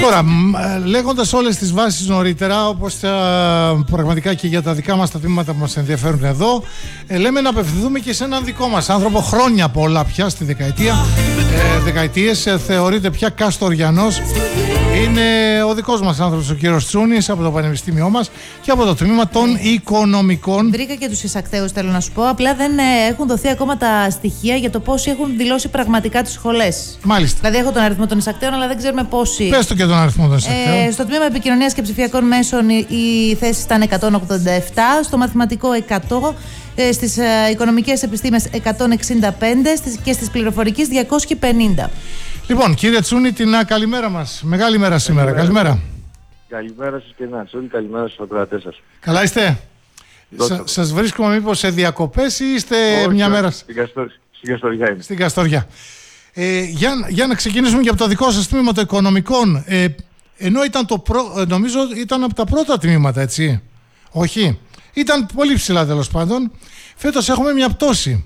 Τώρα, λέγοντας όλες τις βάσεις νωρίτερα, όπως πραγματικά και για τα δικά μας τα τμήματα που μας ενδιαφέρουν εδώ, λέμε να απευθυνθούμε και σε έναν δικό μας άνθρωπο, χρόνια πολλά πια στη δεκαετίες, θεωρείται πια καστοριανός. Είναι ο δικός μας άνθρωπος, ο κύριος Τσούνης, από το Πανεπιστήμιό μας και από το τμήμα των Οικονομικών. Βρήκα και τους εισακτέους, θέλω να σου πω. Απλά δεν έχουν δοθεί ακόμα τα στοιχεία για το πόσοι έχουν δηλώσει πραγματικά τις σχολές. Μάλιστα. Δηλαδή, έχω τον αριθμό των εισακτέων, αλλά δεν ξέρουμε πόσοι. Πες το και τον αριθμό των εισακτέων. Στο τμήμα Επικοινωνίας και Ψηφιακών Μέσων οι θέσεις ήταν 187, στο μαθηματικό 100. Στις οικονομικές επιστήμες 165 και στις πληροφορικές 250. Λοιπόν, κύριε Τσούνη, την καλημέρα μας. Μεγάλη μέρα σήμερα. Καλημέρα. Καλημέρα σας και να όλοι. Καλημέρα στους ακροατές σας. Καλά είστε? Σας βρίσκουμε μήπως σε διακοπές ή είστε μια μέρα? Στην Καστοριά είναι. Στην Καστοριά. Για να ξεκινήσουμε και από το δικό σας τμήμα των Οικονομικών. Ενώ ήταν νομίζω ήταν από τα πρώτα τμήματα, έτσι? Όχι? Ήταν πολύ ψηλά τέλος πάντων. Φέτος έχουμε μια πτώση.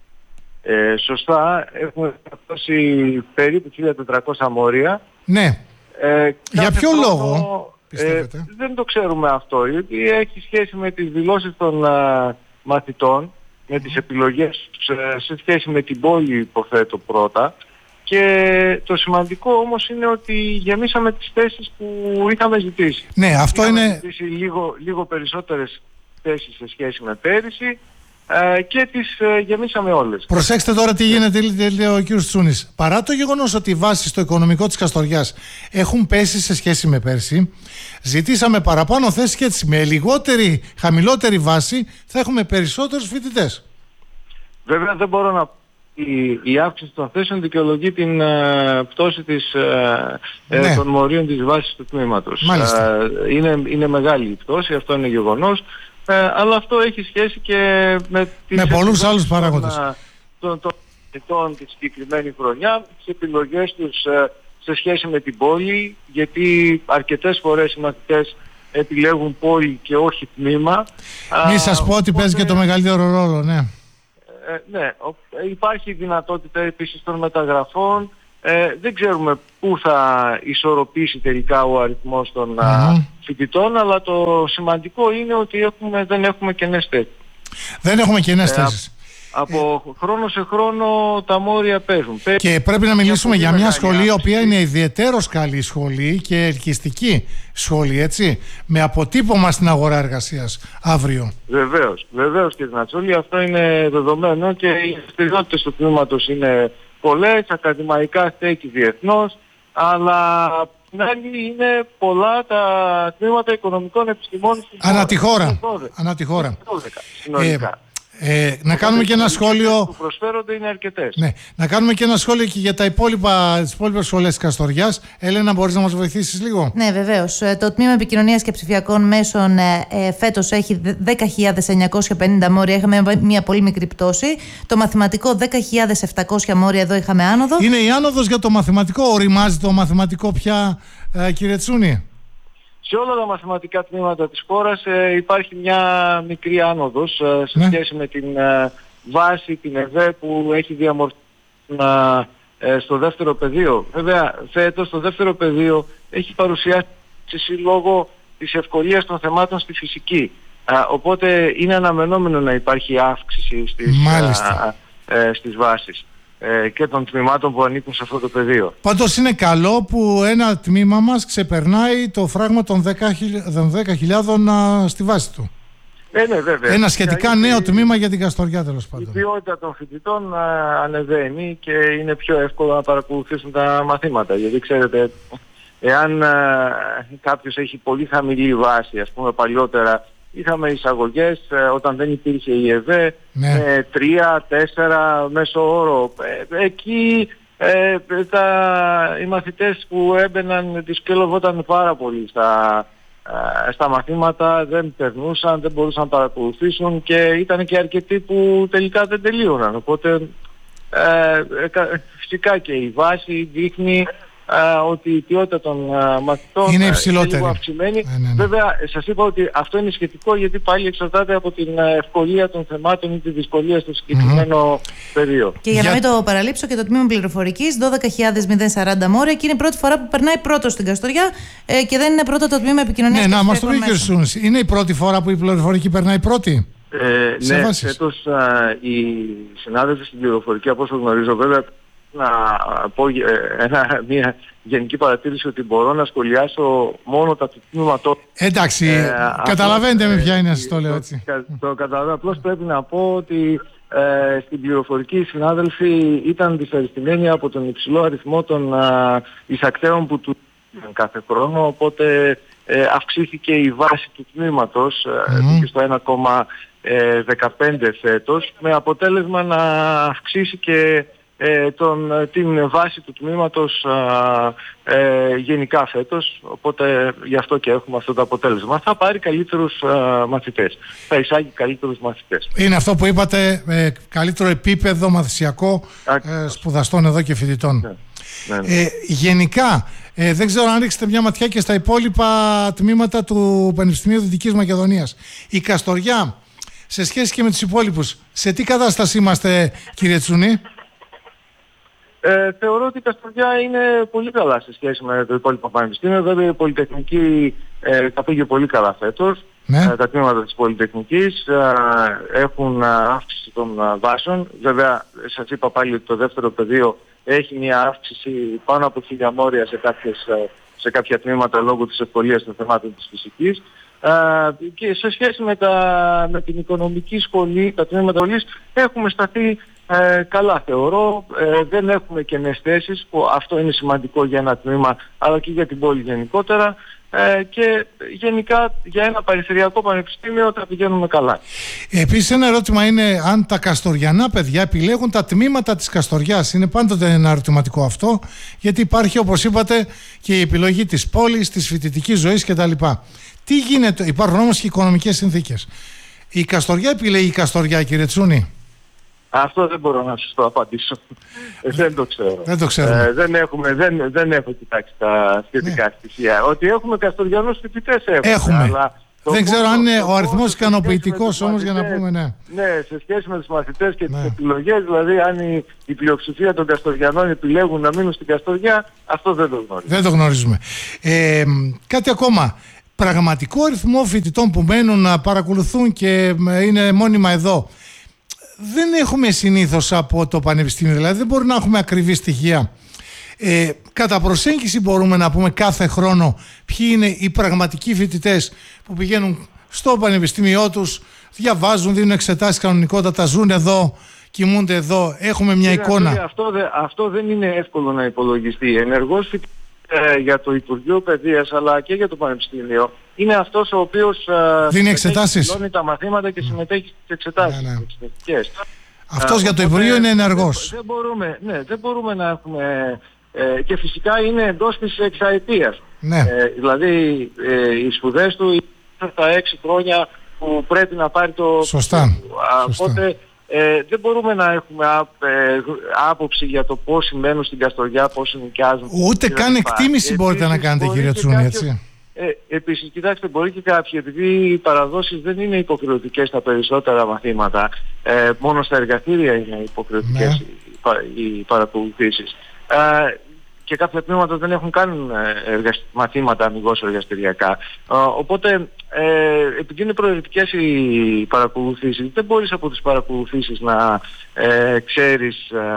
Σωστά. Έχουμε πτώση περίπου 1.400 μόρια. Ναι. Για ποιο λόγο πιστεύετε? Δεν το ξέρουμε αυτό. Γιατί έχει σχέση με τις δηλώσεις των μαθητών, με τις επιλογές σε σχέση με την πόλη, υποθέτω πρώτα. Και το σημαντικό όμως είναι ότι γεμίσαμε τις θέσεις που είχαμε ζητήσει. Ναι, αυτό είναι. Ζητήσει λίγο περισσότερες θέσεις σε σχέση με πέρυσι και τις γεμίσαμε όλες. Προσέξτε τώρα τι γίνεται, λέει ο κ. Τσούνης. Παρά το γεγονός ότι οι βάσεις στο οικονομικό της Καστοριάς έχουν πέσει σε σχέση με πέρσι, ζητήσαμε παραπάνω θέσεις και έτσι με χαμηλότερη βάση θα έχουμε περισσότερους φοιτητές. Βέβαια δεν μπορώ να η αύξηση των θέσεων δικαιολογεί την πτώση των μορίων της βάσης του τμήματος. Είναι μεγάλη η πτώση, αυτό είναι γεγονός, αλλά αυτό έχει σχέση και με πολλούς άλλους παράγοντες. Των φοιτητών τη συγκεκριμένη χρονιά, τις επιλογές τους σε σχέση με την πόλη, γιατί αρκετές φορές οι μαθητές επιλέγουν πόλη και όχι τμήμα. Μη σας πω ότι παίζει και το μεγαλύτερο ρόλο, ναι. Ναι, υπάρχει δυνατότητα επίσης των μεταγραφών. Δεν ξέρουμε πού θα ισορροπήσει τελικά ο αριθμός των φοιτητών, αλλά το σημαντικό είναι ότι δεν έχουμε κενές θέσεις. Δεν έχουμε κενές θέσεις. Από χρόνο σε χρόνο τα μόρια παίζουν. Και πρέπει να μιλήσουμε για μια σχολή η οποία είναι ιδιαιτέρως καλή σχολή και ελκυστική σχολή, έτσι, με αποτύπωμα στην αγορά εργασίας αύριο. Βεβαίως και Νατσόλη, αυτό είναι δεδομένο και οι δραστηριότητες του τμήματος είναι πολλές, ακαδημαϊκά στέκει διεθνώς, αλλά την άλλη είναι πολλά τα τμήματα οικονομικών επιστημών ανά τη χώρα. Να κάνουμε και ένα σχόλιο. Που προσφέρονται είναι αρκετές. Ναι, να κάνουμε και ένα σχόλιο και για τις υπόλοιπες σχολές της Καστοριάς. Έλενα, μπορείς να μας βοηθήσεις λίγο? Ναι, βεβαίως. Το Τμήμα Επικοινωνίας και Ψηφιακών Μέσων φέτος έχει 10.950 μόρια. Είχαμε μια πολύ μικρή πτώση. Το μαθηματικό 10.700 μόρια, εδώ είχαμε άνοδο. Είναι η άνοδος για το μαθηματικό. Οριμάζει το μαθηματικό πια, κύριε Τσούνη? Σε όλα τα μαθηματικά τμήματα της χώρας υπάρχει μια μικρή άνοδος σε σχέση με την βάση, την ΕΒΕ που έχει διαμορφωθεί στο δεύτερο πεδίο. Βέβαια, φέτος το δεύτερο πεδίο έχει παρουσιάσει λόγω της ευκολίας των θεμάτων στη φυσική. Οπότε είναι αναμενόμενο να υπάρχει αύξηση στις βάσεις και των τμήματων που ανήκουν σε αυτό το πεδίο. Πάντως είναι καλό που ένα τμήμα μας ξεπερνάει το φράγμα των 10.000 στη βάση του. Ναι, βέβαια. Ένα σχετικά νέο τμήμα για την Καστοριά, τέλος πάντων. Η ποιότητα των φοιτητών ανεβαίνει και είναι πιο εύκολο να παρακολουθήσουν τα μαθήματα. Γιατί ξέρετε, εάν κάποιος έχει πολύ χαμηλή βάση, ας πούμε παλιότερα είχαμε εισαγωγές όταν δεν υπήρχε η ΕΒΕ, 3-4 μέσο όρο. Εκεί οι μαθητές που έμπαιναν δυσκολεύονταν πάρα πολύ στα μαθήματα, δεν περνούσαν, δεν μπορούσαν να παρακολουθήσουν και ήταν και αρκετοί που τελικά δεν τελείωναν. Οπότε φυσικά και η βάση δείχνει ότι η ποιότητα των μαθητών είναι υψηλότερη. λίγο αυξημένη. Ναι. Βέβαια, σας είπα ότι αυτό είναι σχετικό, γιατί πάλι εξαρτάται από την ευκολία των θεμάτων ή τη δυσκολία στο συγκεκριμένο πεδίο. Και για να μην το παραλείψω, και το τμήμα πληροφορικής 12.040 μόρια, και είναι η πρώτη φορά που περνάει πρώτο στην Καστοριά και δεν είναι πρώτο το τμήμα επικοινωνίας. Ναι, να μας το πει και ο Σούνης. Είναι η πρώτη φορά που η πληροφορική περνάει πρώτη? Ναι, φέτος οι συνάδελφοι στην πληροφορική, από όσο γνωρίζω, βέβαια, να πω μια γενική παρατήρηση, ότι μπορώ να σχολιάσω μόνο τα του τμήματος. Εντάξει, καταλαβαίνετε με ποια είναι, σας το λέω έτσι. Το καταλαβαίνω. Απλώς πρέπει να πω ότι στην πληροφορική οι συνάδελφοι ήταν δυσαρεστημένοι από τον υψηλό αριθμό των εισακτέων που του κάθε χρόνο, οπότε αυξήθηκε η βάση του τμήματος στο 1,15 φέτος, με αποτέλεσμα να αυξήσει και την βάση του τμήματος γενικά φέτος, οπότε γι' αυτό και έχουμε αυτό το αποτέλεσμα. Θα πάρει καλύτερους μαθητές, θα εισάγει καλύτερους μαθητές. Είναι αυτό που είπατε, καλύτερο επίπεδο μαθησιακό σπουδαστών εδώ και φοιτητών. Ναι. Γενικά, δεν ξέρω αν ρίξετε μια ματιά και στα υπόλοιπα τμήματα του Πανεπιστημίου Δυτικής Μακεδονίας. Η Καστοριά, σε σχέση και με τους υπόλοιπους, σε τι κατάσταση είμαστε, κύριε Τσουνή? Θεωρώ ότι η Καστοριά είναι πολύ καλά σε σχέση με το υπόλοιπο πανεπιστήμιο. Βέβαια η Πολυτεχνική τα πήγε πολύ καλά φέτος. Ναι. Τα τμήματα της Πολυτεχνικής έχουν αύξηση των βάσεων. Βέβαια σας είπα πάλι ότι το δεύτερο πεδίο έχει μια αύξηση πάνω από 1.000 μόρια σε κάποια τμήματα λόγω της ευκολίας των θεμάτων της φυσικής. Και σε σχέση με την οικονομική σχολή, τα τμήματα σχολής έχουμε σταθεί καλά, θεωρώ. Δεν έχουμε κενές θέσεις, που αυτό είναι σημαντικό για ένα τμήμα αλλά και για την πόλη γενικότερα, και γενικά για ένα περιφερειακό πανεπιστήμιο τα πηγαίνουμε καλά. Επίσης ένα ερώτημα είναι αν τα καστοριανά παιδιά επιλέγουν τα τμήματα της Καστοριάς. Είναι πάντοτε ένα ερωτηματικό αυτό, γιατί υπάρχει, όπως είπατε, και η επιλογή της πόλης, της φοιτητικής ζωής κτλ. Τι γίνεται? Υπάρχουν όμως και οικονομικές συνθήκες. Η Καστοριά επιλέγει η Καστοριά, κύριε Τσούνη? Αυτό δεν μπορώ να σας το απαντήσω. Δεν το ξέρω. Δεν το ξέρουμε. Δεν έχω κοιτάξει τα σχετικά στοιχεία. Ότι έχουμε καστοριανούς φοιτητές έχουμε. Αλλά δεν ξέρω αν είναι ο αριθμός ικανοποιητικός όμως, για να πούμε ναι. Ναι, σε σχέση με τους μαθητές και τις επιλογές, δηλαδή αν η πλειοψηφία των καστοριανών επιλέγουν να μείνουν στην Καστοριά, αυτό δεν το γνωρίζουμε. Δεν το γνωρίζουμε. Κάτι ακόμα. Πραγματικό αριθμό φοιτητών που μένουν να παρακολουθούν και είναι μόνιμα εδώ, δεν έχουμε συνήθως από το Πανεπιστήμιο, δηλαδή δεν μπορούμε να έχουμε ακριβή στοιχεία. Κατά προσέγγιση μπορούμε να πούμε κάθε χρόνο ποιοι είναι οι πραγματικοί φοιτητές που πηγαίνουν στο πανεπιστήμιό τους, διαβάζουν, δίνουν εξετάσεις κανονικότατα, ζουν εδώ, κοιμούνται εδώ, έχουμε μια εικόνα. Αυτό δεν είναι εύκολο να υπολογιστεί. Ενεργός φοιτητής για το Υπουργείο Παιδείας αλλά και για το Πανεπιστήμιο είναι αυτός ο οποίος δίνει εξετάσεις, δηλώνει τα μαθήματα και συμμετέχει στις εξετάσεις. Ναι. Αυτός για το Υπουργείο είναι ενεργός. Δεν μπορούμε να έχουμε και φυσικά είναι εντός της εξαετίας. Ναι. Δηλαδή οι σπουδές του είναι τα 6 χρόνια που πρέπει να πάρει το... Σωστά. Οπότε δεν μπορούμε να έχουμε άποψη για το πώς σημαίνουν στην Καστοριά, πώς νοικιάζουν. Ούτε καν εκτίμηση μπορείτε να κάνετε, κύριε Τσούνη, έτσι. Επίσης, κοιτάξτε, μπορεί και κάποιοι, επειδή οι παραδόσεις δεν είναι υποχρεωτικές στα περισσότερα μαθήματα, μόνο στα εργαστήρια είναι υποχρεωτικές οι παρακολουθήσεις. Και κάποια τμήματα δεν έχουν καν μαθήματα αμιγώς εργαστηριακά. Οπότε, επειδή είναι προαιρετικές οι παρακολουθήσεις, δεν μπορείς από τις παρακολουθήσεις να ξέρεις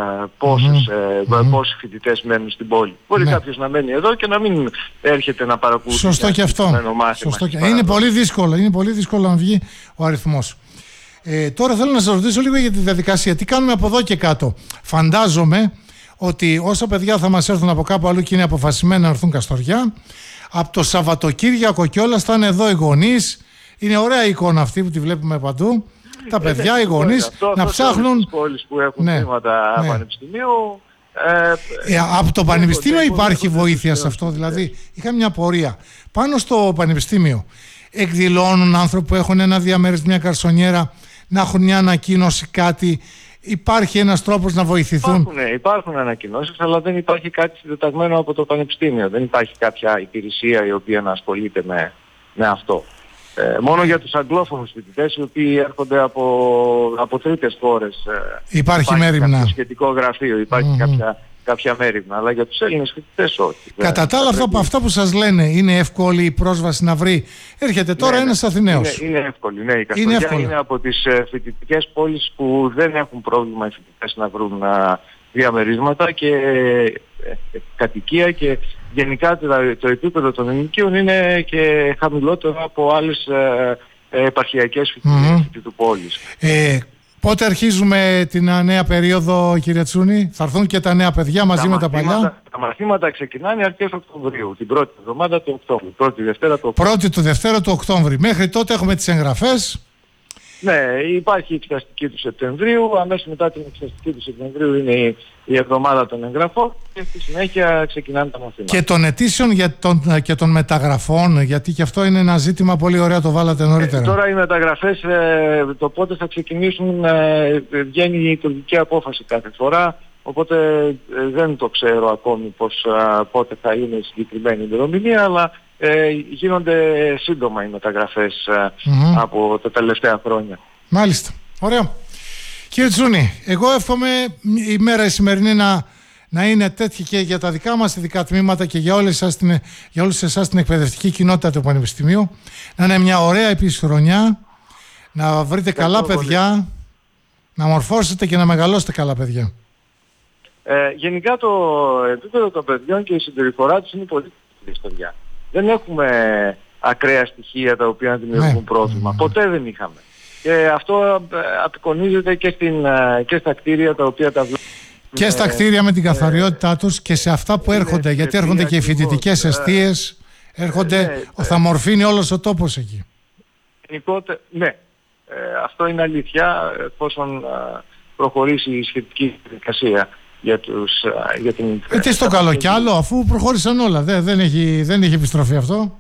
πόσοι φοιτητές μένουν στην πόλη. Μπορεί κάποιος να μένει εδώ και να μην έρχεται να παρακολουθεί. Σωστό και αυτό. Είναι πολύ δύσκολο να βγει ο αριθμός. Τώρα θέλω να σας ρωτήσω λίγο για τη διαδικασία. Τι κάνουμε από εδώ και κάτω? Φαντάζομαι ότι όσα παιδιά θα μας έρθουν από κάπου αλλού και είναι αποφασισμένα να έρθουν Καστοριά, από το Σαββατοκύριακο κιόλας θα είναι εδώ οι γονείς. Είναι ωραία η εικόνα αυτή που τη βλέπουμε παντού. Τα παιδιά, οι γονείς να ψάχνουν. Στις πόλεις που έχουν τμήματα πανεπιστημίου. Από το Πανεπιστήμιο υπάρχει βοήθεια σε αυτό. Δηλαδή, είχα μια πορεία. Πάνω στο Πανεπιστήμιο εκδηλώνουν άνθρωποι που έχουν ένα διαμέρισμα, μια καρσονιέρα, να έχουν μια ανακοίνωση, κάτι. υπάρχει ένας τρόπος να βοηθηθούν? Υπάρχουν ανακοινώσεις, αλλά δεν υπάρχει κάτι συντεταγμένο από το Πανεπιστήμιο. Δεν υπάρχει κάποια υπηρεσία η οποία να ασχολείται με αυτό. Μόνο για τους αγγλόφωνους φοιτητές, οι οποίοι έρχονται από τρίτες χώρες, υπάρχει μέριμνα. Κάποιο σχετικό γραφείο, υπάρχει κάποια μέριμνα, αλλά για τους Έλληνες φοιτητές όχι. Κατά τα άλλα, αυτό που σας λένε, είναι εύκολη η πρόσβαση να βρει? Έρχεται τώρα ένας Αθηναίος. Είναι εύκολη, ναι. Η Καστοριά είναι από τις φοιτητικές πόλεις που δεν έχουν πρόβλημα οι φοιτητές να βρουν διαμερίσματα και κατοικία, και γενικά το επίπεδο των ενοικίων είναι και χαμηλότερο από άλλες επαρχιακές φοιτητού πόλεις. Πότε αρχίζουμε την νέα περίοδο, κύριε Τσούνη? Θα έρθουν και τα νέα παιδιά μαζί με τα παλιά? Τα μαθήματα ξεκινάνε αρχές Οκτωβρίου, την πρώτη εβδομάδα του Οκτώβρη, πρώτη του Δευτέρα του Οκτώβρη. Μέχρι τότε έχουμε τις εγγραφές. Ναι, υπάρχει η εξεταστική του Σεπτεμβρίου, αμέσως μετά την εξεταστική του Σεπτεμβρίου είναι η εβδομάδα των εγγραφών και στη συνέχεια ξεκινάνε τα μαθήματα. Και των αιτήσεων και των μεταγραφών, γιατί και αυτό είναι ένα ζήτημα πολύ ωραίο, το βάλατε νωρίτερα. Τώρα οι μεταγραφές, το πότε θα ξεκινήσουν, βγαίνει η τουρκική απόφαση κάθε φορά, οπότε δεν το ξέρω ακόμη πότε θα είναι η συγκεκριμένη ημερομηνία, αλλά γίνονται σύντομα οι μεταγραφές από τα τελευταία χρόνια. Μάλιστα. Ωραίο. Κύριε Τσούνη, εγώ εύχομαι η μέρα η σημερινή να είναι τέτοια και για τα δικά μας ειδικά τμήματα και για όλους εσάς την εκπαιδευτική κοινότητα του Πανεπιστημίου. Να είναι μια ωραία επίσης χρονιά, να βρείτε καλά παιδιά, να μορφώσετε και να μεγαλώσετε καλά παιδιά. Γενικά το επίπεδο των παιδιών και η συμπεριφορά τους είναι πολύ καλή στο παιδιά. Δεν έχουμε ακραία στοιχεία τα οποία δημιουργούν πρόβλημα. Ποτέ δεν είχαμε. Και αυτό απεικονίζεται και στα κτίρια τα οποία τα βλέπουμε. Και στα κτίρια με την καθαριότητά τους και σε αυτά που έρχονται. Γιατί έρχονται και οι φοιτητικές εστίες, θα μορφύνει όλος ο τόπος εκεί. Ναι. Αυτό είναι αλήθεια, εφόσον προχωρήσει η σχετική διαδικασία για την... Τι στο καλό κι άλλο, αφού προχώρησαν όλα. Δεν έχει επιστροφή αυτό.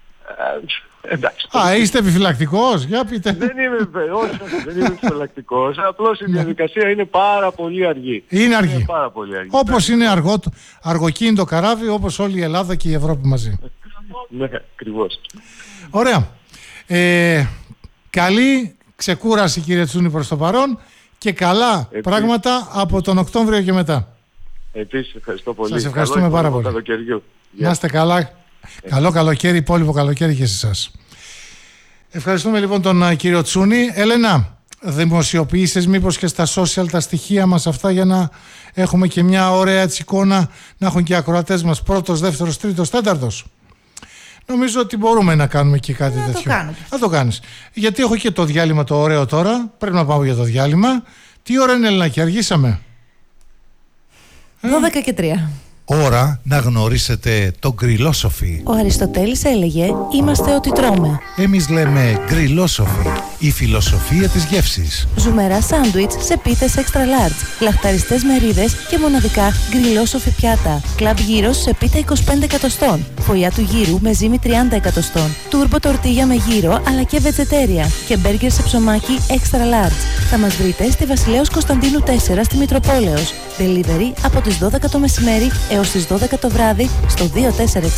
Εντάξει. Είστε επιφυλακτικός? Για πείτε. Δεν είμαι επιφυλακτικός. Απλώς η διαδικασία είναι πάρα πολύ αργή. Είναι αργή. Όπως είναι αργοκίνητο καράβι, όπως όλη η Ελλάδα και η Ευρώπη μαζί. Ναι, ακριβώς. Ωραία. Καλή ξεκούραση, κύριε Τσούνη, προς το παρόν, και καλά πράγματα από τον Οκτώβριο και μετά. Επίσης, ευχαριστώ πολύ. Σας ευχαριστούμε πάρα πολύ. Να είστε καλά. Καλό καλοκαίρι, υπόλοιπο καλοκαίρι και σε εσάς. Ευχαριστούμε λοιπόν τον κύριο Τσούνη. Έλενα, δημοσιοποιήσεις μήπως και στα social τα στοιχεία μας αυτά, για να έχουμε και μια ωραία έτσι εικόνα, να έχουν και οι ακροατές μας πρώτος, δεύτερος, τρίτος, τέταρτος? Νομίζω ότι μπορούμε να κάνουμε και κάτι τέτοιο. Θα το κάνεις. Γιατί έχω και το διάλειμμα το ωραίο τώρα. Πρέπει να πάω για το διάλειμμα. Τι ώρα είναι, Έλενα, και αργήσαμε? 12:03. Ώρα να γνωρίσετε το γκριλόσοφι. Ο Αριστοτέλης έλεγε «Είμαστε ό,τι τρώμε». Εμείς λέμε γκριλόσοφι, η φιλοσοφία της γεύσης. Ζουμερά σάντουιτς σε πίτες extra large, λαχταριστές μερίδες και μοναδικά γκριλόσοφι πιάτα. Κλαμπ γύρος σε πίτα 25 εκατοστών, φωλιά του γύρου με ζύμη 30 εκατοστών, τούρμπο τορτίγια με γύρο αλλά και βετζετέρια και μπέργκερ σε ψωμάκι extra large. Θα μας βρείτε στη Βασιλέως Κωνσταντίνου 4 στη Μητροπόλεως. Delivery από τις 12 το μεσημέρι έως τις 12 το βράδυ στο 24670 26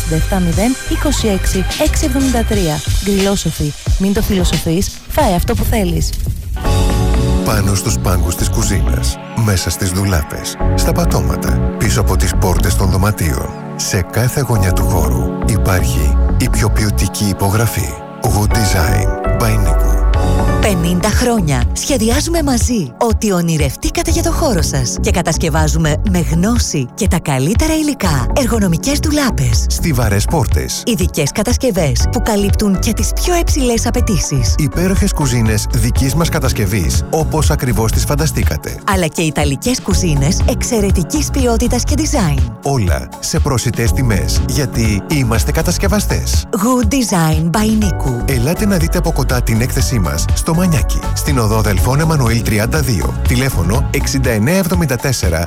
673. Γκριλόσοφι. Μην το φιλοσοφείς, φάε αυτό που θέλεις. Πάνω στους πάγκους της κουζίνας, μέσα στις ντουλάπες, στα πατώματα, πίσω από τις πόρτες των δωματίων. Σε κάθε γωνιά του χώρου υπάρχει η πιο ποιοτική υπογραφή. Good Design by Niku. 50 χρόνια σχεδιάζουμε μαζί ό,τι ονειρευτήκατε για το χώρο σας και κατασκευάζουμε με γνώση και τα καλύτερα υλικά εργονομικές ντουλάπες, στιβαρές πόρτες, ειδικές κατασκευές που καλύπτουν και τις πιο υψηλές απαιτήσεις, υπέροχες κουζίνες δικής μας κατασκευής όπως ακριβώς τις φανταστήκατε, αλλά και ιταλικές κουζίνες εξαιρετικής ποιότητας και design. Όλα σε προσιτές τιμές, γιατί είμαστε κατασκευαστές. Good Design by Niku. Ελάτε να δείτε από κοντά την έκθεσή μας στο Μανιάκι, στην οδό Δελφών Εμμανουήλ 32, τηλέφωνο 6974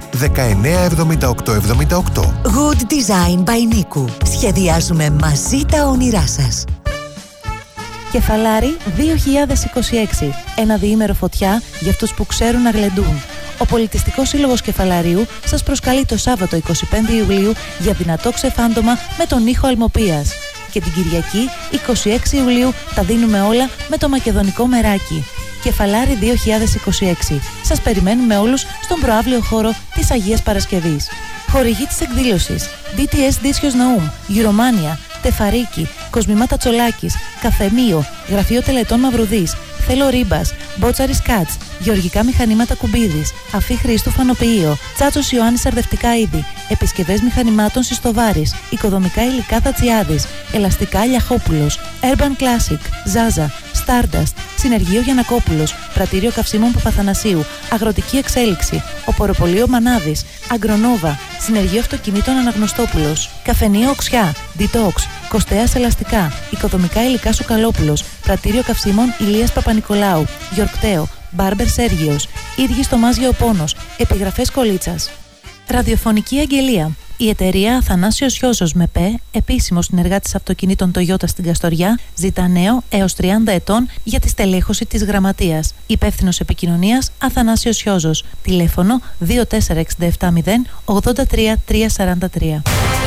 197878. Good Design by Niku. Σχεδιάζουμε μαζί τα όνειρά σας. Κεφαλάρι 2026. Ένα διήμερο φωτιά για αυτούς που ξέρουν να γλεντούν. Ο Πολιτιστικός Σύλλογος Κεφαλαρίου σας προσκαλεί το Σάββατο 25 Ιουλίου για δυνατό ξεφάντωμα με τον ήχο Αλμοπίας. Και την Κυριακή 26 Ιουλίου τα δίνουμε όλα με το μακεδονικό μεράκι. Κεφαλάρι 2026. Σας περιμένουμε όλους στον προαύλιο χώρο της Αγίας Παρασκευής. Χορηγοί της εκδήλωσης: DTS Δίσιος Ναούμ, Γυρομάνια, Τεφαρίκη, Κοσμημάτα Τσολάκης, Καφεμείο, Γραφείο Τελετών Μαυρουδής, Θέλω Ρίμπας, Μπότσαρης Κάτς, Γεωργικά Μηχανήματα Κουμπίδης, Αφή Χρήστου Φανοποιείο, Τσάτσος Ιωάννης Σαρδευτικά Είδη, Επισκευές Μηχανημάτων Συστοβάρης, Οικοδομικά Υλικά Τατσιάδης, Ελαστικά Λιαχόπουλος, Urban Classic, Ζάζα, Stardust, Συνεργείο Γιαννακόπουλος, Πρατήριο Καυσίμων Παπαθανασίου, Αγροτική Εξέλιξη, Οποροπολείο Μανάβης, Αγκρονόβα, Συνεργείο Αυτοκινήτων Αναγνωστόπουλος, Καφενείο Οξιά, Detox, Κοστέας Ελαστικά, Οικοδομικά Υλικά Σουκαλόπουλος, Πρατήριο Καυσίμων Ηλίας Παπα-Νικολάου, Γιορκταίο, Μπάρμπερ Σέργιος, Ίδγης Τομάς Γεωπόνος, Επιγραφές Κολίτσας. Ραδιοφωνική Αγγελία. Η εταιρεία Αθανάσιος Γιώσος με ΠΕ, επίσημος συνεργάτης αυτοκινήτων Toyota στην Καστοριά, ζητά νέο έως 30 ετών για τη στελέχωση της γραμματείας. Υπεύθυνος επικοινωνίας Αθανάσιος Γιώσος. Τηλέφωνο 24670 83 343.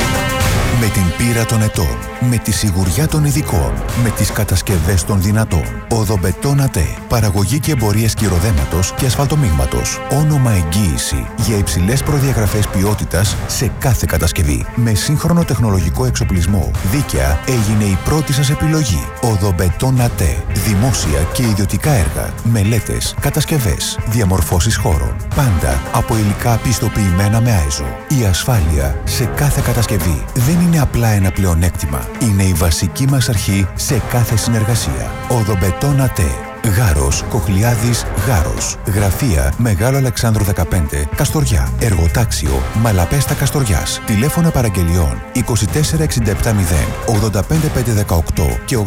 Με την πείρα των ετών, με τη σιγουριά των ειδικών, με τις κατασκευές των δυνατών. Οδομπετόν ΑΤΕ. Παραγωγή και εμπορία σκυροδέματος και ασφαλτομίγματος. Όνομα εγγύηση για υψηλές προδιαγραφές ποιότητας σε κάθε κατασκευή. Με σύγχρονο τεχνολογικό εξοπλισμό. Δίκαια έγινε η πρώτη σας επιλογή. Οδομπετόν ΑΤΕ. Δημόσια και ιδιωτικά έργα. Μελέτες, κατασκευές, διαμορφώσεις χώρων. Πάντα από υλικά πιστοποιημένα με ISO. Η ασφάλεια σε κάθε κατασκευή δεν είναι απλά ένα πλεονέκτημα. Είναι η βασική μας αρχή σε κάθε συνεργασία. Οδομπετόν ΑΤΕ. Γάρος, Κοχλιάδης, Γάρος. Γραφεία Μεγάλο Αλεξάνδρου 15, Καστοριά. Εργοτάξιο Μαλαπέστα Καστοριάς. Τηλέφωνα παραγγελιών 24670 85518 και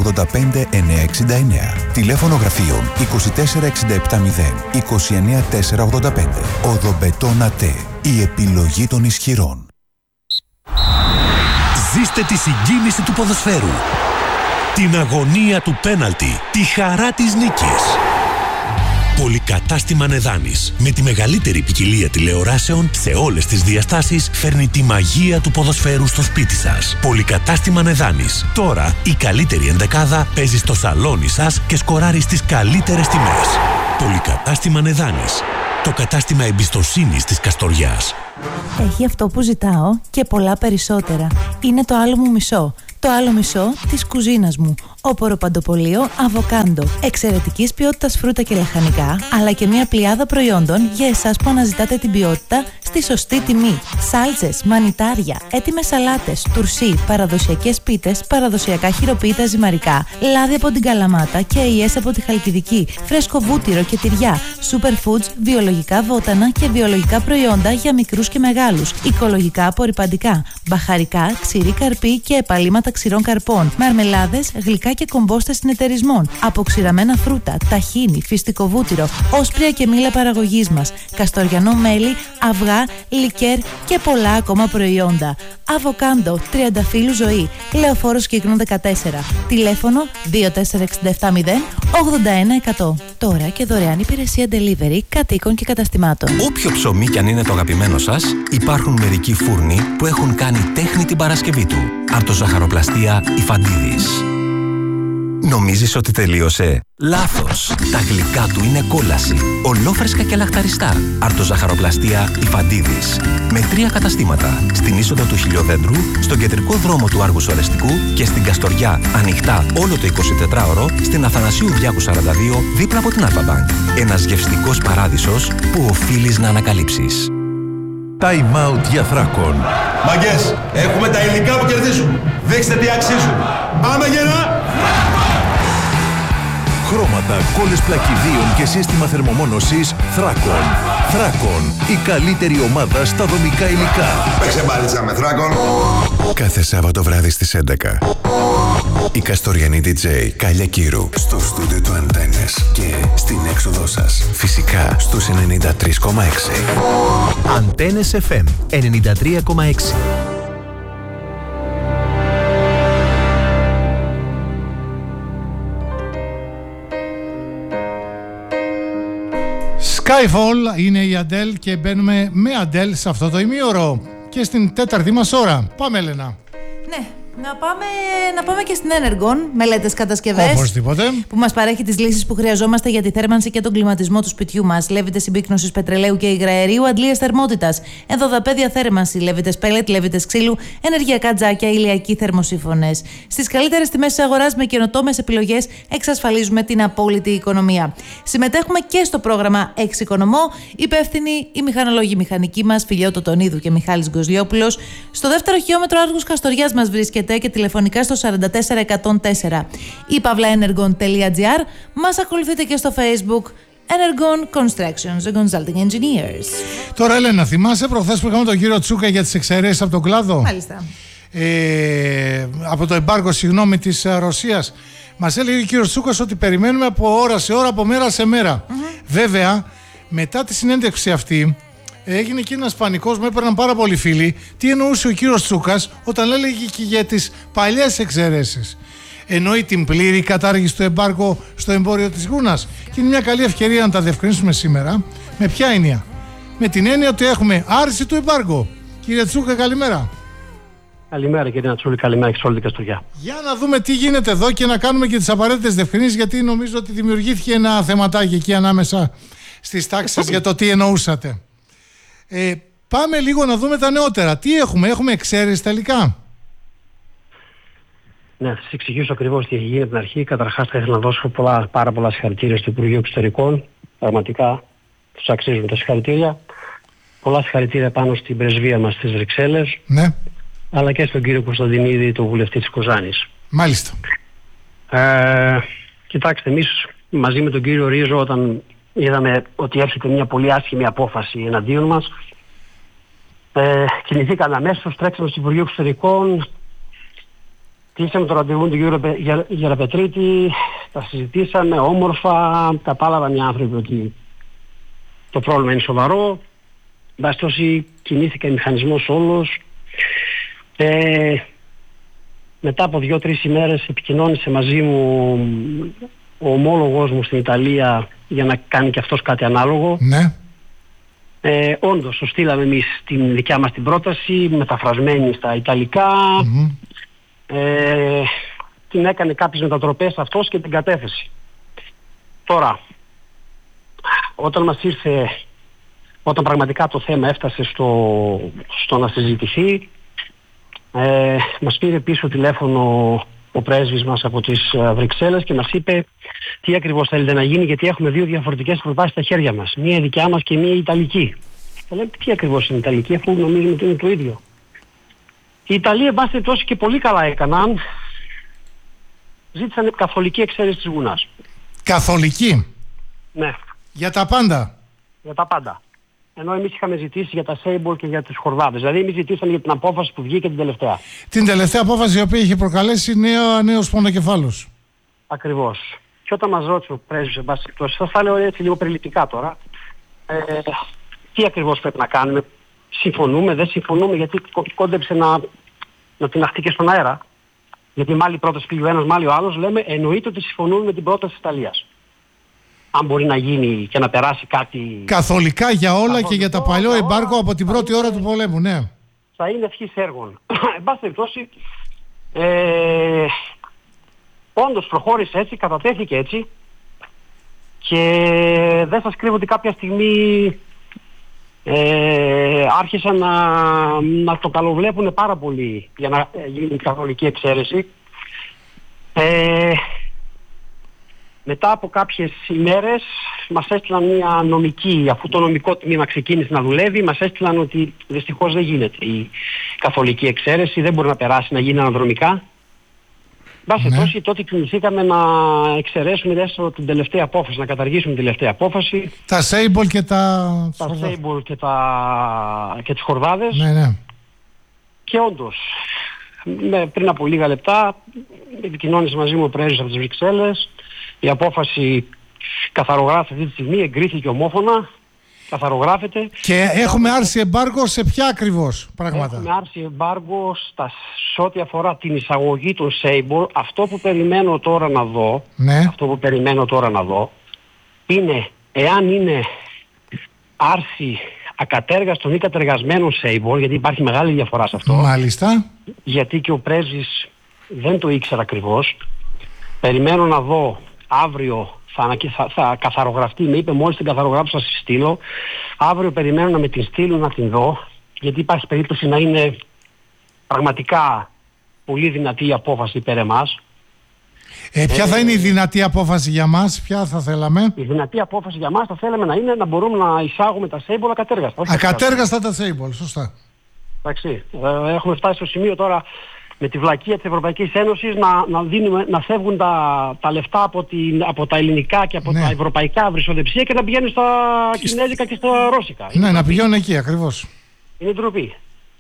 85969. Τηλέφωνο γραφείων 24670 29485. Οδομπετόν ΑΤΕ. Η επιλογή των ισχυρών. Ζήστε τη συγκίνηση του ποδοσφαίρου, την αγωνία του πέναλτι, τη χαρά της νίκης. Πολυκατάστημα Νεδάνης, με τη μεγαλύτερη ποικιλία τηλεοράσεων σε όλες τις διαστάσεις, φέρνει τη μαγεία του ποδοσφαίρου στο σπίτι σας. Πολυκατάστημα Νεδάνης. Τώρα η καλύτερη ενδεκάδα παίζει στο σαλόνι σας και σκοράρει στις καλύτερες τιμές. Πολυκατάστημα Νεδάνης. Το κατάστημα εμπιστοσύνης της Καστοριάς. Έχει αυτό που ζητάω και πολλά περισσότερα. Είναι το άλλο μου μισό. Το άλλο μισό της κουζίνας μου. Οποροπαντοπολείο Αβοκάντο. Εξαιρετικής ποιότητας φρούτα και λαχανικά, αλλά και μια πλειάδα προϊόντων για εσάς που αναζητάτε την ποιότητα στη σωστή τιμή. Σάλτσες, μανιτάρια, έτοιμες σαλάτες, τουρσί, παραδοσιακές πίτες, παραδοσιακά χειροποίητα ζυμαρικά, λάδι από την Καλαμάτα και αειές από τη Χαλκιδική, φρέσκο βούτυρο και τυριά, superfoods, βιολογικά βότανα και βιολογικά προϊόντα για μικρούς και μεγάλους, οικολογικά απορρυπαντικά, μπαχαρικά, ξηρή καρπή και επαλήματα ξηρών καρπών, μαρμελάδες, γλυκά και κομπόστες συνεταιρισμών, αποξηραμένα φρούτα, ταχίνι, φυστικό βούτυρο, όσπρια και μήλα παραγωγής μας, καστοριανό μέλι, αυγά, λικέρ και πολλά ακόμα προϊόντα. Αβοκάντο, Τριανταφύλου Ζωή, Λεωφόρος Κύκνου 14. Τηλέφωνο 24670 81100. Τώρα και δωρεάν υπηρεσία delivery κατοίκων και καταστημάτων. Όποιο ψωμί κι αν είναι το αγαπημένο σας, υπάρχουν μερικοί φούρνοι που έχουν κάνει τέχνη την Παρασκευή του. Αρτοζαχαροπλαστεία Ιφαντίδης. Νομίζεις ότι τελείωσε? Λάθος! Τα γλυκά του είναι κόλαση. Ολόφρεσκα και λαχταριστά. Αρτοζαχαροπλαστεία Ιφαντίδης. Με 3 καταστήματα. Στην είσοδο του Χιλιοδέντρου, στον κεντρικό δρόμο του Άργους Ορεστικού και στην Καστοριά, ανοιχτά όλο το 24ωρο, στην Αθανασίου Διάκου 42, δίπλα από την Αλφα-Μπανκ. Ένας γευστικός παράδεισος που οφείλεις να ανακαλύψεις. Time out για Θράκον. Μαγκές, έχουμε τα υλικά που κερδίζουν. Δείξτε τι αξίζουν. Πάμε γερά! Χρώματα, κόλλες πλακιδίων και σύστημα θερμομόνωσης Θράκον. Θράκον, η καλύτερη ομάδα στα δομικά υλικά. Παίξε μπάλιτσα με Θράκον. Κάθε Σάββατο βράδυ στις 11. Η Καστοριανή DJ Κάλια Κύρου στο στούντιο του Αντένες και στην έξοδό σας. Φυσικά στους 93,6. Αντένες FM 93,6. Skyfall είναι η Αντέλ και μπαίνουμε με Αντέλ σε αυτό το ημίωρο και στην τέταρτη μας ώρα. Πάμε, Έλενα. Ναι. Να πάμε και στην Energon, μελέτες κατασκευές. Οπωσδήποτε. Που μας παρέχει τις λύσεις που χρειαζόμαστε για τη θέρμανση και τον κλιματισμό του σπιτιού μας. Λέβητες συμπίκνωσης πετρελαίου και υγραερίου, αντλίες θερμότητας, ενδοδαπέδια θέρμανση, λέβητες πέλετ, λέβητες ξύλου, ενεργειακά τζάκια, ηλιακοί θερμοσύφωνες. Στις καλύτερες τιμές της αγοράς με καινοτόμες επιλογές εξασφαλίζουμε την απόλυτη οικονομία. Συμμετέχουμε και στο πρόγραμμα Εξοικονομώ. Υπεύθυνοι οι μηχανολόγοι μηχανικοί μας, Φιλιώτο Τονίδου και Μιχάλης Γκοζλιόπουλος. Στο δεύτερο χιλιόμετρο Άργους Καστοριάς μας βρίσκεται και τηλεφωνικά στο 44104 ή pavlaenergon.gr. Μας ακολουθείτε και στο Facebook Energon Constructions, the Consulting Engineers. Τώρα, Έλενα, θυμάσαι προχθές που είχαμε τον κύριο Τσούκα για τις εξαιρέσεις από τον κλάδο? Μάλιστα. Από το εμπάργκο, συγγνώμη, της Ρωσίας. Μας έλεγε ο κύριος Τσούκας ότι περιμένουμε από ώρα σε ώρα, από μέρα σε μέρα. Βέβαια, μετά τη συνέντευξη αυτή, έγινε και ένας πανικός, με έπαιρναν πάρα πολλοί φίλοι. Τι εννοούσε ο κύριος Τσούκας όταν έλεγε και για τις παλιές εξαιρέσεις? Εννοεί την πλήρη κατάργηση του εμπάργκο στο εμπόριο της γούνας. Και είναι μια καλή ευκαιρία να τα διευκρινίσουμε σήμερα. Με ποια έννοια? Με την έννοια ότι έχουμε άρση του εμπάργκο. Κύριε Τσούκα, καλημέρα. Καλημέρα, κύριε Νατσούλη, καλημέρα και σε όλη την Καστοριά. Για να δούμε τι γίνεται εδώ και να κάνουμε και τις απαραίτητες διευκρινίσεις, γιατί νομίζω ότι δημιουργήθηκε ένα θεματάκι εκεί ανάμεσα στις τάξεις για το τι εννοούσατε. Πάμε λίγο να δούμε τα νεότερα. Τι έχουμε εξαίρεση τελικά? Ναι, θα σας εξηγήσω ακριβώς τι έχει γίνει από την αρχή. Καταρχάς θα ήθελα να δώσω πάρα πολλά συγχαρητήρια στο Υπουργείο Εξωτερικών. Πραγματικά τους αξίζουν τα συγχαρητήρια. Πολλά συγχαρητήρια πάνω στην πρεσβεία μας στις Βρυξέλλες. Ναι. Αλλά και στον κύριο Κωνσταντινίδη, τον βουλευτή της Κοζάνης. Μάλιστα. Κοιτάξτε, εμείς μαζί με τον κύριο Ρίζο, όταν είδαμε ότι έρχεται μια πολύ άσχημη απόφαση εναντίον μας, κινηθήκαμε αμέσως, τρέξαμε στο Υπουργείο Εξωτερικών, κλείσαμε το ραντεβού του κύριο Γεραπετρίτη, τα συζητήσαμε όμορφα, τα πάλαβαν οι άνθρωποι ότι το πρόβλημα είναι σοβαρό. Μπαστός κινήθηκε ο μηχανισμός όλος. Μετά από 2-3 ημέρες επικοινώνησε μαζί μου ο ομόλογος μου στην Ιταλία για να κάνει και αυτός κάτι ανάλογο. Ναι. Όντως, το στείλαμε εμείς την δικιά μας την πρόταση, μεταφρασμένη στα Ιταλικά. Την έκανε κάποιες μετατροπές αυτός και την κατέθεσε. Τώρα, όταν μας ήρθε, όταν πραγματικά το θέμα έφτασε στο να συζητηθεί, μας πήρε πίσω τηλέφωνο ο πρέσβης μας από τις Βρυξέλλες και μας είπε τι ακριβώς θέλετε να γίνει, γιατί έχουμε δύο διαφορετικές προτάσεις στα χέρια μας. Μία η δικιά μας και μία η Ιταλική. Θα λέμε τι ακριβώς είναι η Ιταλική, αφού νομίζουμε ότι είναι το ίδιο. Οι Ιταλοί, εν πάση περιπτώσει, και πολύ καλά έκαναν, ζήτησαν καθολική εξαίρεση της γουνάς. Καθολική? Ναι. Για τα πάντα? Για τα πάντα. Ενώ εμείς είχαμε ζητήσει για τα Σέιμπολ και για τους Χορδάδες. Δηλαδή εμείς ζητήσαμε για την απόφαση που βγήκε την τελευταία. Την τελευταία απόφαση η οποία είχε προκαλέσει νέος πονοκεφάλους. Ακριβώς. Και όταν μας ρώτησε ο πρέσβης, εν πάση περιπτώσει, θα λέω έτσι λίγο περιληπτικά τώρα, τι ακριβώς πρέπει να κάνουμε, συμφωνούμε, δεν συμφωνούμε, γιατί κόντεψε να τυναχτεί και στον αέρα. Γιατί μάλλη η πρόταση πήγε ο ένας, μάλλη ο άλλος, λέμε εννοείται ότι συμφωνούμε με την πρόταση της Ιταλίας. Αν μπορεί να γίνει και να περάσει κάτι καθολικά για όλα και για τα παλιό εμπάργκο από την πρώτη ώρα του πολέμου, ναι. Θα είναι ευχής έργων. Εν πάση περιπτώσει, όντως προχώρησε έτσι, κατατέθηκε έτσι και δεν σας κρύβω ότι κάποια στιγμή άρχισαν να το καλοβλέπουν πάρα πολύ για να γίνει καθολική εξαίρεση. Μετά από κάποιες ημέρες μας έστειλαν μια νομική, αφού το νομικό τμήμα ξεκίνησε να δουλεύει, μας έστειλαν ότι δυστυχώς δεν γίνεται η καθολική εξαίρεση, δεν μπορεί να περάσει, να γίνει αναδρομικά. Μπας περιπτώσει, τότε κινηθήκαμε να εξαιρέσουμε την τελευταία απόφαση, να καταργήσουμε την τελευταία απόφαση. Τα Σέιμπολ και τα Σέιμπολ και τις Χορδάδες. Ναι, ναι. Και όντως, πριν από λίγα λεπτά, επικοινώνησε μαζί μου ο πρέσβης από τις Βρυξέλλες. Η απόφαση καθαρογράφεται αυτή τη στιγμή, εγκρίθηκε ομόφωνα, καθαρογράφεται. Και έχουμε άρση εμπάργκο σε ποια ακριβώς πράγματα? Έχουμε άρση εμπάργκο σε ό,τι αφορά την εισαγωγή των Σέιμπολ. Αυτό που περιμένω τώρα να δω, είναι εάν είναι άρση ακατέργαστων ή κατεργασμένων Sable, γιατί υπάρχει μεγάλη διαφορά σε αυτό. Μάλιστα. Γιατί και ο πρέσβης δεν το ήξερα ακριβώς. Περιμένω να δω αύριο, θα καθαρογραφτεί, με είπε μόλις την καθαρογράψω θα συστείλω. Αύριο περιμένω να με την στείλω να την δω, γιατί υπάρχει περίπτωση να είναι πραγματικά πολύ δυνατή η απόφαση υπέρ εμάς. Ποια θα είναι η δυνατή απόφαση για μας, ποια θα θέλαμε? Η δυνατή απόφαση για μας θα θέλαμε να είναι να μπορούμε να εισάγουμε τα Sable ακατέργαστα. Ακατέργαστα τα Sable, σωστά. Εντάξει, έχουμε φτάσει στο σημείο τώρα με τη βλακεία της Ευρωπαϊκής Ένωσης να φεύγουν τα λεφτά από τα ελληνικά και από τα ευρωπαϊκά βρυσοδεψία και να πηγαίνουν στα κινέζικα και στα ρώσικα. Ναι, να πηγαίνουν εκεί ακριβώς. Είναι ντροπή.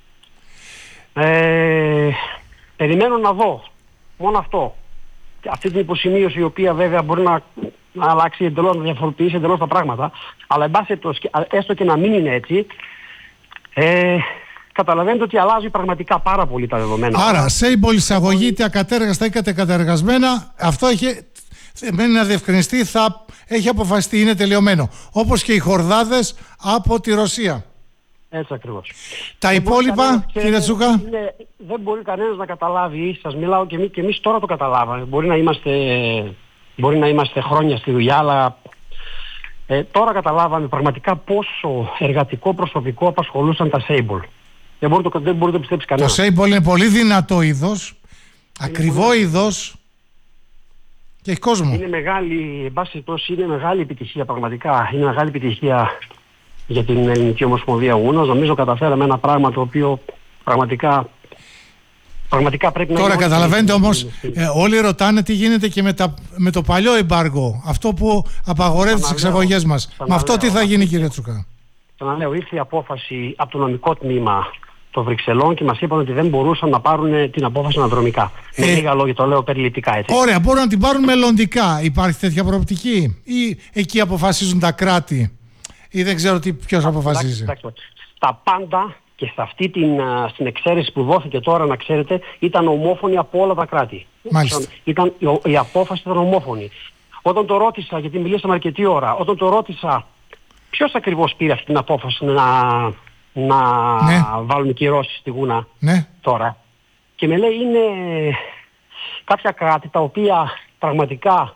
Περιμένω να δω μόνο αυτό. Αυτή την υποσημείωση, η οποία βέβαια μπορεί να αλλάξει εντελώς, να διαφοροποιήσει εντελώς τα πράγματα, αλλά εν πάση έστω και να μην είναι έτσι, καταλαβαίνετε ότι αλλάζει πραγματικά πάρα πολύ τα δεδομένα. Άρα, Sable εισαγωγή είτε ακατέργαστα ή κατεργασμένα, αυτό μένει να διευκρινιστεί, θα έχει αποφασιστεί, είναι τελειωμένο. Όπως και οι χορδάδες από τη Ρωσία. Έτσι ακριβώς. Τα υπόλοιπα, κύριε Τσούκα. Δεν μπορεί κανένας να καταλάβει, σας μιλάω και εμείς τώρα το καταλάβαμε. Μπορεί να είμαστε χρόνια στη δουλειά, αλλά τώρα καταλάβαμε πραγματικά πόσο εργατικό προσωπικό απασχολούσαν τα Sable. Δεν μπορεί να το πιστέψει κανένας. Το Sable είναι πολύ δυνατό είδος, ακριβό είδος και έχει κόσμο. Είναι μεγάλη, εν πάση περιπτώσει, είναι μεγάλη επιτυχία πραγματικά. Είναι μεγάλη επιτυχία για την Ελληνική Ομοσπονδία Γούνος. Νομίζω καταφέραμε ένα πράγμα το οποίο πραγματικά πρέπει να... Τώρα καταλαβαίνετε όμως, όλοι ρωτάνε τι γίνεται και με το παλιό εμπάργο, αυτό που απαγορεύει τις εξαγωγές μας. Με αυτό τι θα γίνει, κύριε Τσούκα? Ξαναλέω, ήρθε η απόφαση από το νομικό τμήμα των Βρυξελών και μας είπαν ότι δεν μπορούσαν να πάρουν την απόφαση αναδρομικά. Με λίγα λόγια, το λέω περιληπτικά έτσι. Ωραία, μπορούν να την πάρουν μελλοντικά. Υπάρχει τέτοια προοπτική ή εκεί αποφασίζουν τα κράτη ή δεν ξέρω ποιος αποφασίζει? Τα πάντα και σε αυτή στην εξαίρεση που δόθηκε τώρα, να ξέρετε, ήταν ομόφωνη από όλα τα κράτη. Μάλιστα. Η απόφαση ήταν ομόφωνη. Όταν το ρώτησα, γιατί μιλήσαμε αρκετή ώρα, όταν το ρώτησα ποιος ακριβώς πήρε αυτή την απόφαση να βάλουν κυρώσεις στη Γούνα τώρα, και με λέει είναι κάποια κράτη τα οποία πραγματικά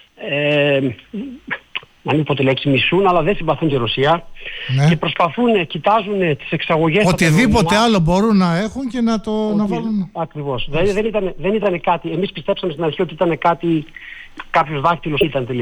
να μην πω τη λέξη μισούν, αλλά δεν συμπαθούν τη Ρωσία και προσπαθούν, κοιτάζουν τις εξαγωγές. Οτιδήποτε άλλο μπορούν να έχουν και να να βάλουν. Ακριβώς. Δεν ήταν κάτι, εμείς πιστέψαμε στην αρχή ότι ήταν κάποιος δάκτυλος ήταν τελικά.